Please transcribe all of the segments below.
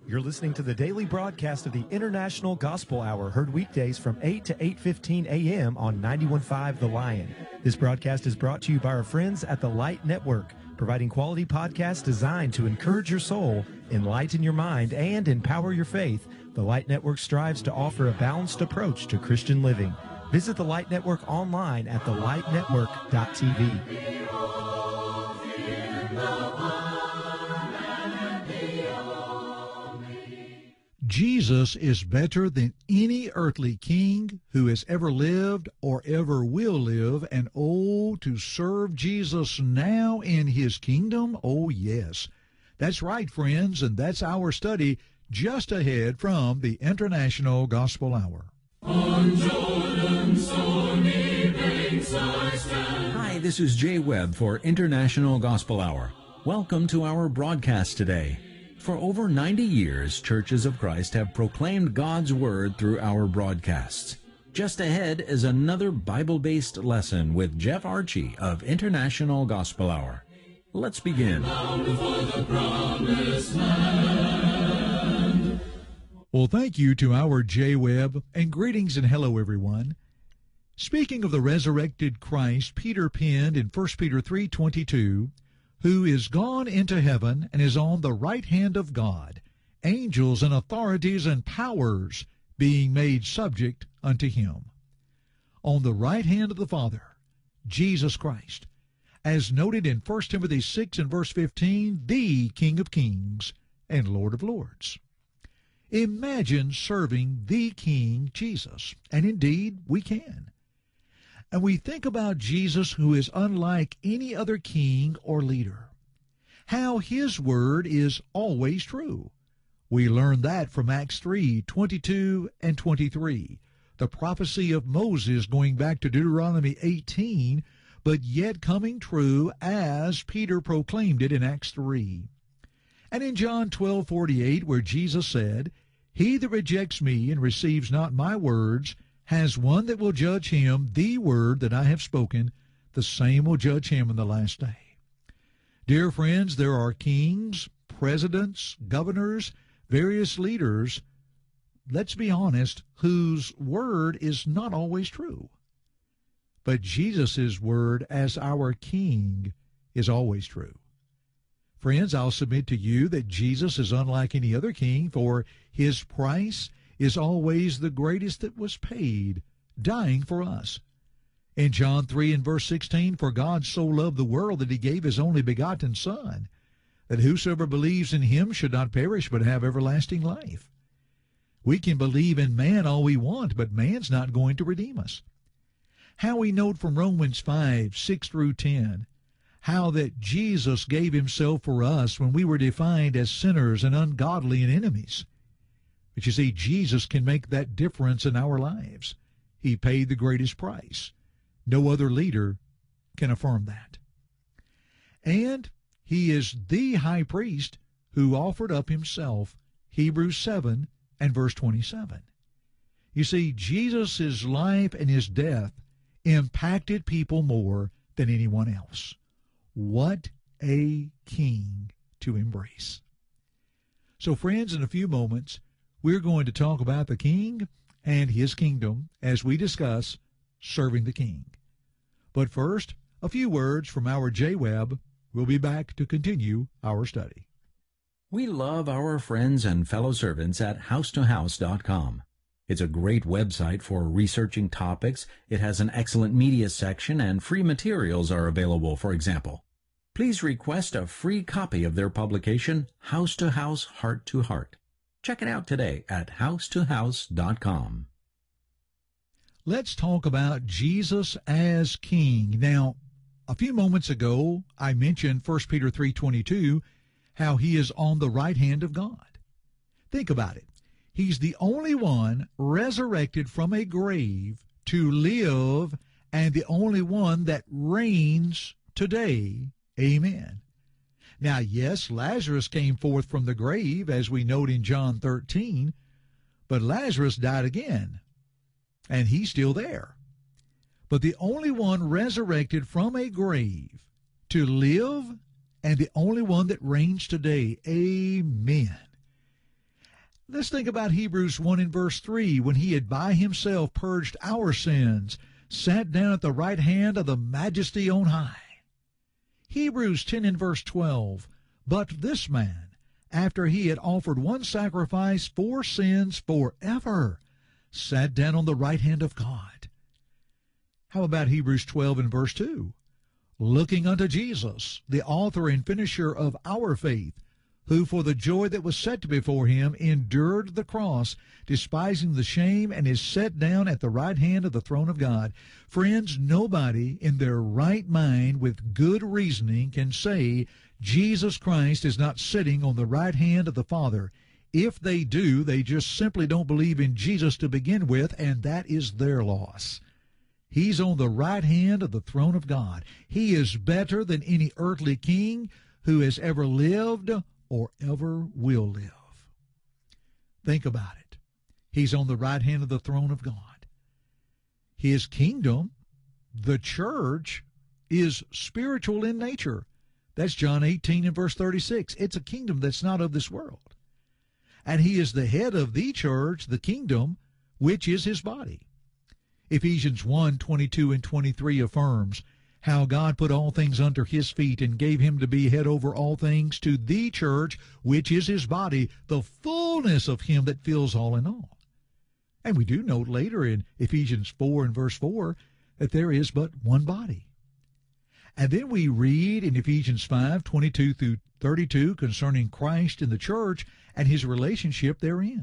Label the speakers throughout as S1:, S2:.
S1: You're listening to the daily broadcast of the International Gospel Hour, heard weekdays from 8 to 8:15 a.m. on 91.5 The Lion. This broadcast is brought to you by our friends at the Light Network, providing quality podcasts designed to encourage your soul, enlighten your mind, and empower your faith. The Light Network strives to offer a balanced approach to Christian living. Visit the Light Network online at thelightnetwork.tv.
S2: Jesus is better than any earthly king who has ever lived or ever will live, and oh, to serve Jesus now in his kingdom, oh yes. That's right, friends, and that's our study just ahead from the International Gospel Hour.
S3: On Jordan's stormy banks I stand.
S4: Hi, this is Jay Webb for International Gospel Hour. Welcome to our broadcast today. For over 90 years, Churches of Christ have proclaimed God's Word through our broadcasts. Just ahead is another Bible-based lesson with Jeff Archie of International Gospel Hour. Let's begin.
S2: Well, thank you to our Jay Webb, and greetings and hello, everyone. Speaking of the resurrected Christ, Peter penned in 1 Peter 3:22, who is gone into heaven and is on the right hand of God, angels and authorities and powers being made subject unto him. On the right hand of the Father, Jesus Christ, as noted in 1 Timothy 6 and verse 15, the King of Kings and Lord of Lords. Imagine serving the King Jesus, and indeed we can. And we think about Jesus, who is unlike any other king or leader. How his word is always true. We learn that from Acts 3:22 and 23, the prophecy of Moses going back to Deuteronomy 18, but yet coming true as Peter proclaimed it in Acts 3. And in John 12:48, where Jesus said, "He that rejects me and receives not my words has one that will judge him, the word that I have spoken, the same will judge him in the last day." Dear friends, there are kings, presidents, governors, various leaders, let's be honest, whose word is not always true. But Jesus' word as our king is always true. Friends, I'll submit to you that Jesus is unlike any other king, for his price is always the greatest that was paid, dying for us. In John 3 and verse 16, "For God so loved the world that he gave his only begotten Son, that whosoever believes in him should not perish but have everlasting life." We can believe in man all we want, but man's not going to redeem us. How we note from Romans 5, 6 through 10, how that Jesus gave himself for us when we were defined as sinners and ungodly and enemies. But you see, Jesus can make that difference in our lives. He paid the greatest price. No other leader can affirm that. And he is the high priest who offered up himself, Hebrews 7 and verse 27. You see, Jesus' life and his death impacted people more than anyone else. What a king to embrace. So, friends, in a few moments, we're going to talk about the king and his kingdom as we discuss serving the king. But first, a few words from our Jay Webb. We'll be back to continue our study.
S4: We love our friends and fellow servants at housetohouse.com. It's a great website for researching topics. It has an excellent media section, and free materials are available, for example. Please request a free copy of their publication, House to House, Heart to Heart. Check it out today at housetohouse.com.
S2: Let's talk about Jesus as King. Now, a few moments ago, I mentioned 1 Peter 3:22, how he is on the right hand of God. Think about it. He's the only one resurrected from a grave to live, and the only one that reigns today. Amen. Now, yes, Lazarus came forth from the grave, as we note in John 13, but Lazarus died again, and he's still there. But the only one resurrected from a grave to live, and the only one that reigns today. Amen. Let's think about Hebrews 1 and verse 3, when he had by himself purged our sins, sat down at the right hand of the Majesty on high. Hebrews 10 and verse 12, but this man, after he had offered one sacrifice for sins forever, sat down on the right hand of God. How about Hebrews 12 and verse 2? Looking unto Jesus, the author and finisher of our faith, who for the joy that was set before him endured the cross, despising the shame, and is set down at the right hand of the throne of God. Friends, nobody in their right mind with good reasoning can say Jesus Christ is not sitting on the right hand of the Father. If they do, they just simply don't believe in Jesus to begin with, and that is their loss. He's on the right hand of the throne of God. He is better than any earthly king who has ever lived or ever will live. Think about it. He's on the right hand of the throne of God. His kingdom, the church, is spiritual in nature. That's John 18 and verse 36. It's a kingdom that's not of this world. And he is the head of the church, the kingdom, which is his body. Ephesians 1, 22 and 23 affirms how God put all things under his feet and gave him to be head over all things to the church, which is his body, the fullness of him that fills all in all. And we do note later in Ephesians 4 and verse 4 that there is but one body. And then we read in Ephesians 5, 22 through 32 concerning Christ and the church and his relationship therein.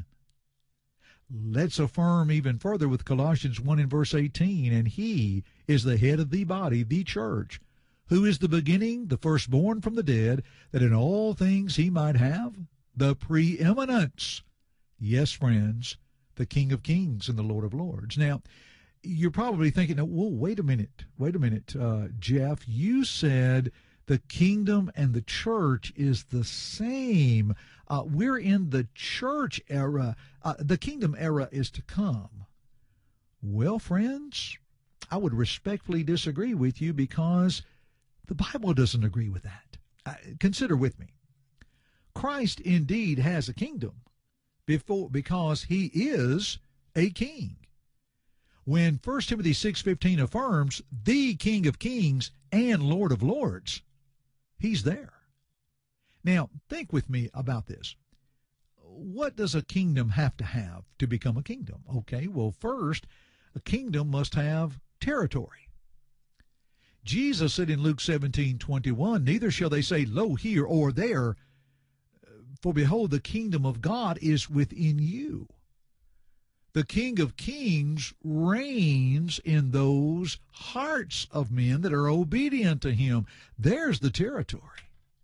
S2: Let's affirm even further with Colossians 1 and verse 18, and he is the head of the body, the church, who is the beginning, the firstborn from the dead, that in all things he might have the preeminence. Yes, friends, the King of Kings and the Lord of Lords. Now, you're probably thinking, well, wait a minute, Jeff, you said the kingdom and the church is the same. We're in the church era. The kingdom era is to come. Well, friends, I would respectfully disagree with you because the Bible doesn't agree with that. Consider with me. Christ indeed has a kingdom because he is a king. When 1 Timothy 6:15 affirms the King of Kings and Lord of Lords, he's there. Now, think with me about this. What does a kingdom have to become a kingdom? Okay, well, first, a kingdom must have territory. Jesus said in Luke 17:21, neither shall they say, lo, here or there, for behold, the kingdom of God is within you. The King of Kings reigns in those hearts of men that are obedient to him. There's the territory.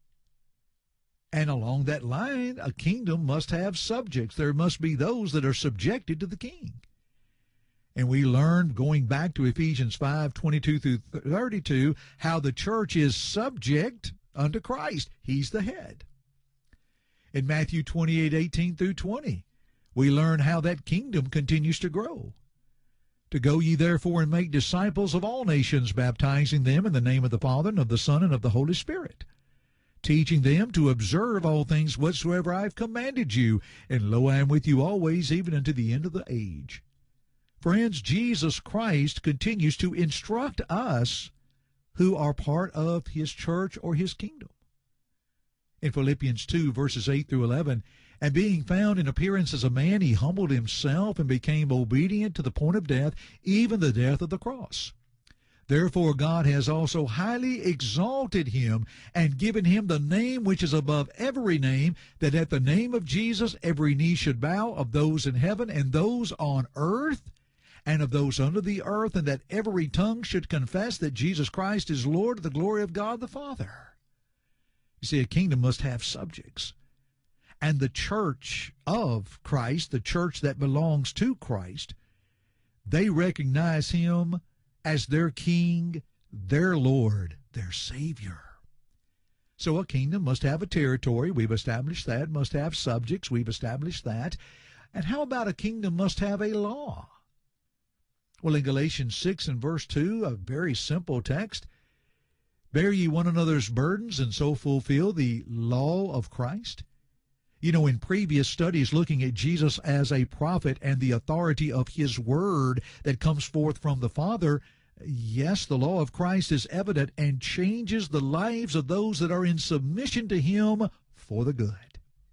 S2: And along that line, a kingdom must have subjects. There must be those that are subjected to the king. And we learned, going back to Ephesians 5:22 through 32, how the church is subject unto Christ. He's the head. In Matthew 28:18 through 20, we learn how that kingdom continues to grow. To go ye therefore and make disciples of all nations, baptizing them in the name of the Father and of the Son and of the Holy Spirit, teaching them to observe all things whatsoever I have commanded you. And lo, I am with you always, even unto the end of the age. Friends, Jesus Christ continues to instruct us who are part of his church or his kingdom. In Philippians 2, verses 8 through 11, and being found in appearance as a man, he humbled himself and became obedient to the point of death, even the death of the cross. Therefore God has also highly exalted him and given him the name which is above every name, that at the name of Jesus every knee should bow, of those in heaven and those on earth and of those under the earth, and that every tongue should confess that Jesus Christ is Lord, to the glory of God the Father. You see, a kingdom must have subjects. And the church of Christ, the church that belongs to Christ, they recognize him as their king, their Lord, their Savior. So a kingdom must have a territory. We've established that. Must have subjects. We've established that. And how about a kingdom must have a law? Well, in Galatians 6 and verse 2, a very simple text, bear ye one another's burdens and so fulfill the law of Christ. You know, in previous studies looking at Jesus as a prophet and the authority of his word that comes forth from the Father, yes, the law of Christ is evident and changes the lives of those that are in submission to him for the good.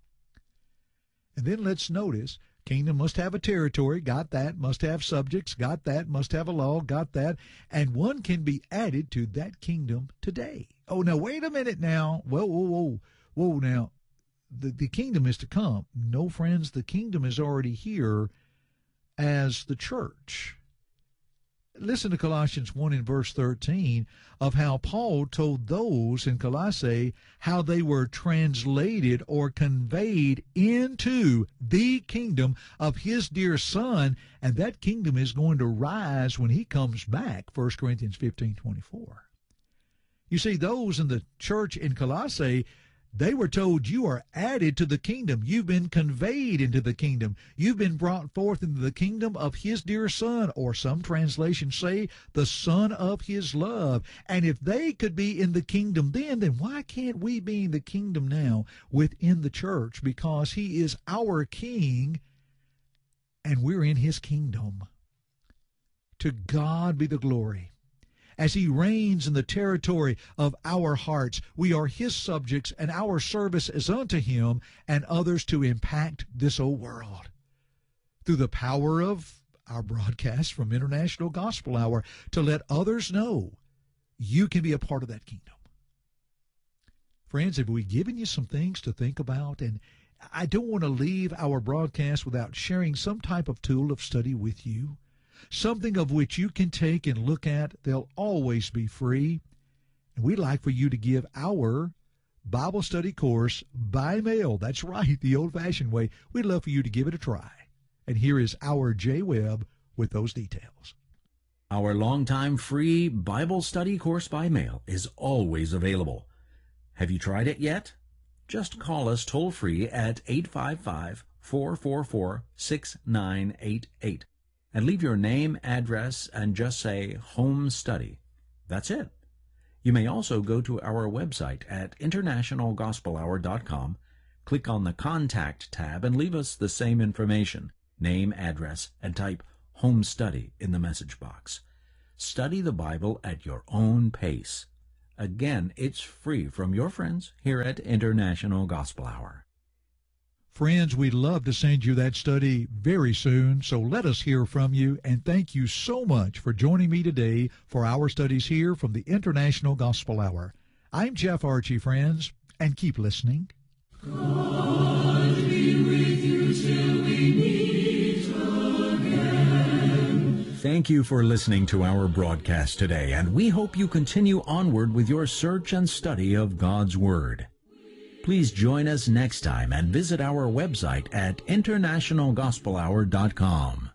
S2: And then let's notice, kingdom must have a territory, got that, must have subjects, got that, must have a law, got that, and one can be added to that kingdom today. Oh, now, wait a minute now. Whoa, now, the kingdom is to come. No, friends, the kingdom is already here as the church. Listen to Colossians 1 and verse 13 of how Paul told those in Colossae how they were translated or conveyed into the kingdom of his dear Son, and that kingdom is going to rise when he comes back, 1 Corinthians 15:24. You see, those in the church in Colossae, they were told, you are added to the kingdom. You've been conveyed into the kingdom. You've been brought forth into the kingdom of his dear Son, or some translations say, the Son of his love. And if they could be in the kingdom then why can't we be in the kingdom now within the church? Because he is our king, and we're in his kingdom. To God be the glory. As he reigns in the territory of our hearts, we are his subjects, and our service is unto him and others to impact this old world. Through the power of our broadcast from International Gospel Hour, to let others know you can be a part of that kingdom. Friends, have we given you some things to think about? And I don't want to leave our broadcast without sharing some type of tool of study with you. Something of which you can take and look at. They'll always be free. And we'd like for you to give our Bible study course by mail. That's right, the old-fashioned way. We'd love for you to give it a try. And here is our Jay Webb with those details.
S4: Our longtime free Bible study course by mail is always available. Have you tried it yet? Just call us toll-free at 855-444-6988. and leave your name, address, and just say Home Study. That's it. You may also go to our website at internationalgospelhour.com, click on the Contact tab, and leave us the same information, name, address, and type Home Study in the message box. Study the Bible at your own pace. Again, it's free from your friends here at International Gospel Hour.
S2: Friends, we'd love to send you that study very soon, so let us hear from you, and thank you so much for joining me today for our studies here from the International Gospel Hour. I'm Jeff Archie, friends, and keep listening.
S3: God be with you till we meet again.
S4: Thank you for listening to our broadcast today, and we hope you continue onward with your search and study of God's Word. Please join us next time and visit our website at internationalgospelhour.com.